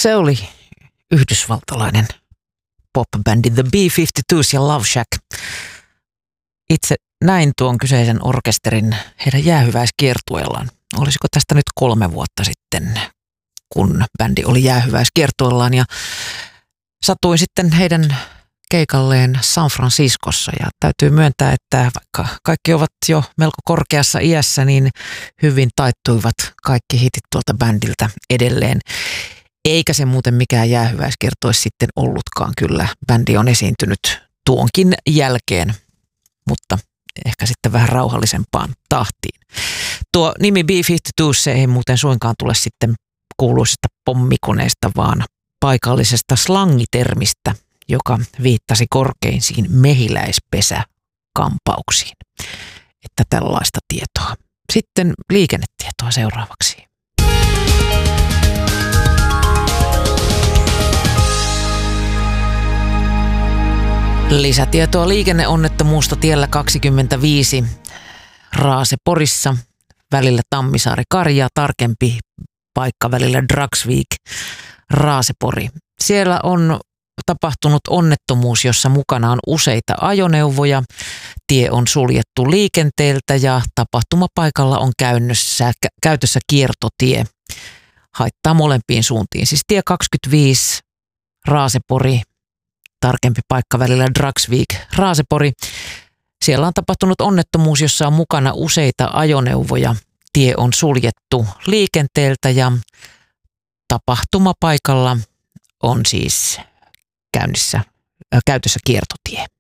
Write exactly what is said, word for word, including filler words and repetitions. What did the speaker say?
Se oli yhdysvaltalainen pop-bändi The B viisikymmentäkaksi ja Love Shack. Itse näin tuon kyseisen orkesterin heidän jäähyväiskiertueellaan. Olisiko tästä nyt kolme vuotta sitten, kun bändi oli jäähyväiskiertueellaan, ja satuin sitten heidän keikalleen San Franciscossa, ja täytyy myöntää, että vaikka kaikki ovat jo melko korkeassa iässä, niin hyvin taittuivat kaikki hitit tuolta bändiltä edelleen. Eikä se muuten mikään jäähyväiskiertue sitten ollutkaan, kyllä bändi on esiintynyt tuonkin jälkeen, mutta ehkä sitten vähän rauhallisempaan tahtiin. Tuo nimi B viisikymmentäkaksi, se ei muuten suinkaan tule sitten kuuluisesta pommikoneesta, vaan paikallisesta slangitermistä, joka viittasi korkeisiin mehiläispesäkampauksiin. Että tällaista tietoa. Sitten liikennetietoa seuraavaksi. Lisätietoa liikenneonnettomuusta tiellä kaksikymmentäviisi Raaseporissa välillä Tammisaari-Karjaa, tarkempi paikka välillä Dragsvik Raasepori. Siellä on tapahtunut onnettomuus, jossa mukana on useita ajoneuvoja. Tie on suljettu liikenteeltä ja tapahtumapaikalla on käynnössä, käytössä kiertotie. Haittaa molempiin suuntiin. Siis tie kaksikymmentäviisi Raasepori, tarkempi paikka välillä Dragsvik Raasepori. Siellä on tapahtunut onnettomuus, jossa on mukana useita ajoneuvoja. Tie on suljettu liikenteeltä ja tapahtumapaikalla on siis käynnissä, äh, käytössä kiertotie.